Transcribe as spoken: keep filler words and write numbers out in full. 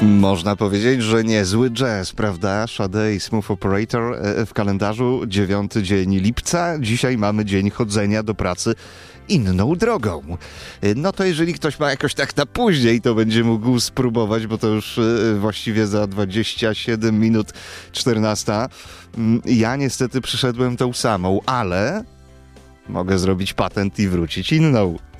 Można powiedzieć, że niezły jazz, prawda? Sade i Smooth Operator w kalendarzu, dziewiąty dzień lipca. Dzisiaj mamy dzień chodzenia do pracy inną drogą. No to jeżeli ktoś ma jakoś tak na później, to będzie mógł spróbować, bo to już właściwie za dwadzieścia siedem minut czternasta. Ja niestety przyszedłem tą samą, ale mogę zrobić patent i wrócić inną.